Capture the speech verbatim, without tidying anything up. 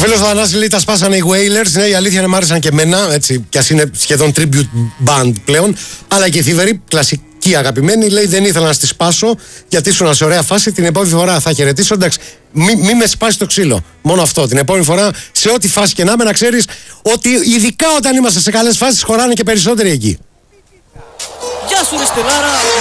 φίλος του Θανάση λέει: τα σπάσανε οι Wailers. Ναι, η αλήθεια είναι μ' άρεσαν και εμένα, έτσι, κι ας είναι σχεδόν tribute band πλέον. Αλλά και η Θηβερή, κλασική αγαπημένη, λέει: δεν ήθελα να στη σπάσω γιατί ήσουν σε ωραία φάση. Την επόμενη φορά θα χαιρετήσω. Εντάξει, μη, μη με σπάσει το ξύλο. Μόνο αυτό. Την επόμενη φορά, σε ό,τι φάση και να είμαι, να ξέρεις ότι ειδικά όταν είμαστε σε καλές φάσεις, χωράνε και περισσότεροι εκεί. Γεια σου, ρε Στελάρα.